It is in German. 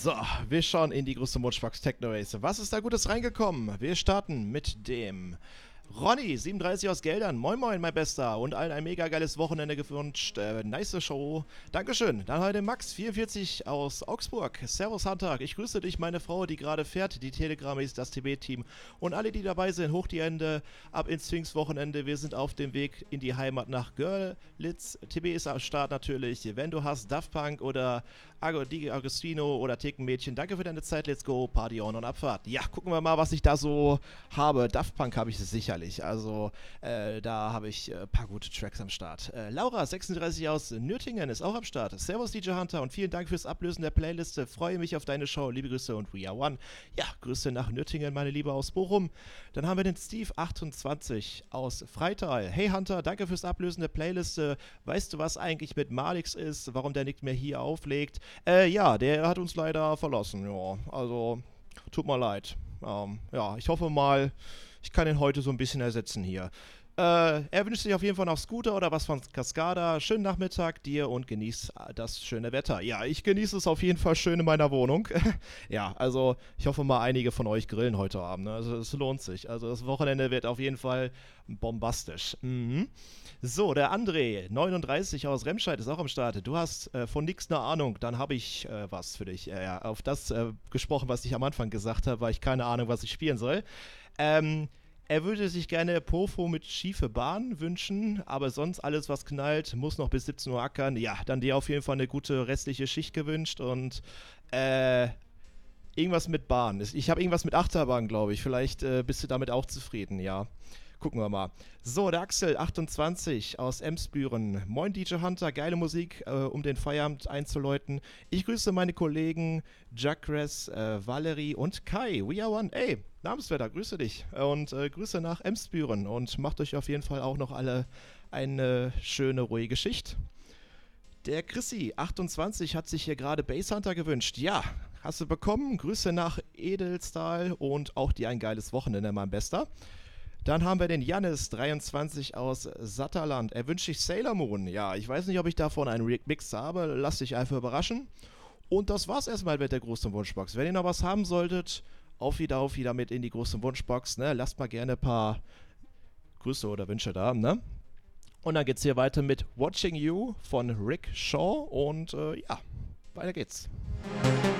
So, wir schauen in die größte Mutschbox Techno Race. Was ist da Gutes reingekommen? Wir starten mit dem Ronny, 37 aus Geldern. Moin moin, mein Bester. Und allen ein mega geiles Wochenende gewünscht. Nice Show. Dankeschön. Dann heute Max, 44 aus Augsburg. Servus Handtag. Ich grüße dich, meine Frau, die gerade fährt. Die Telegram-Is, das TB-Team. Und alle, die dabei sind, hoch die Hände. Ab ins Pfingstwochenende. Wir sind auf dem Weg in die Heimat nach Görlitz. TB ist am Start natürlich. Wenn du hast Daft Punk oder Di Agostino oder Thekenmädchen, danke für deine Zeit. Let's go. Party on und Abfahrt. Ja, gucken wir mal, was ich da so habe. Daft Punk habe ich sicherlich. Also da habe ich ein paar gute Tracks am Start. Laura, 36 aus Nürtingen, ist auch am Start. Servus DJ Hunter und vielen Dank fürs Ablösen der Playliste. Freue mich auf deine Show. Liebe Grüße und We Are One. Ja, Grüße nach Nürtingen, meine Liebe aus Bochum. Dann haben wir den Steve, 28 aus Freital. Hey Hunter, danke fürs Ablösen der Playliste. Weißt du, was eigentlich mit Malix ist? Warum der nicht mehr hier auflegt? Ja, der hat uns leider verlassen. Ja, also tut mir leid. Ja, ich hoffe mal, ich kann ihn heute so ein bisschen ersetzen hier. Er wünscht sich auf jeden Fall noch Scooter oder was von Cascada. Schönen Nachmittag dir und genieß das schöne Wetter. Ja, ich genieße es auf jeden Fall schön in meiner Wohnung. Ja, also ich hoffe mal, einige von euch grillen heute Abend. Ne? Also es lohnt sich. Also das Wochenende wird auf jeden Fall bombastisch. Mhm. So, der André, 39 aus Remscheid, ist auch am Start. Du hast von nix eine Ahnung, dann habe ich was für dich. Ja, auf das gesprochen, was ich am Anfang gesagt habe, weil ich keine Ahnung, was ich spielen soll. Er würde sich gerne Pofo mit schiefe Bahn wünschen, aber sonst alles, was knallt, muss noch bis 17 Uhr ackern. Ja, dann dir auf jeden Fall eine gute restliche Schicht gewünscht und irgendwas mit Bahn. Ich habe irgendwas mit Achterbahn, glaube ich. Vielleicht bist du damit auch zufrieden, ja. Gucken wir mal. So, der Axel, 28 aus Emsbüren. Moin DJ Hunter, geile Musik, um den Feierabend einzuläuten. Ich grüße meine Kollegen Jacques, Valerie und Kai. We are one. Ey, Namensvetter, grüße dich. Und Grüße nach Emsbüren. Und macht euch auf jeden Fall auch noch alle eine schöne, ruhige Schicht. Der Chrissy, 28, hat sich hier gerade Basshunter gewünscht. Ja, hast du bekommen. Grüße nach Edelstahl und auch dir ein geiles Wochenende, mein Bester. Dann haben wir den Jannis, 23 aus Satterland. Er wünscht sich Sailor Moon. Ja, ich weiß nicht, ob ich davon einen Remix habe. Lass dich einfach überraschen. Und das war's erstmal mit der großen Wunschbox. Wenn ihr noch was haben solltet, auf wieder mit in die große Wunschbox. Ne? Lasst mal gerne ein paar Grüße oder Wünsche da. Ne? Und dann geht's hier weiter mit Watching You von Rick Shaw. Und ja, weiter geht's.